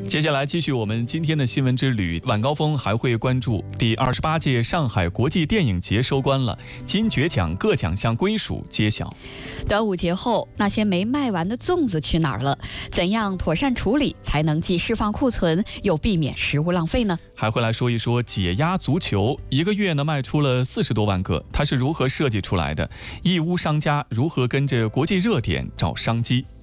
接下来继续我们今天的新闻之旅，晚高峰还会关注第28届上海国际电影节收官了，金爵奖各奖项归属揭晓。 端午节后，那些没卖完的粽子去哪儿了？怎样妥善处理才能既释放库存，又避免食物浪费呢？ 还会来说一说解压足球，一个月呢卖出了40多万个，它是如何设计出来的？义乌商家如何跟着国际热点找商机？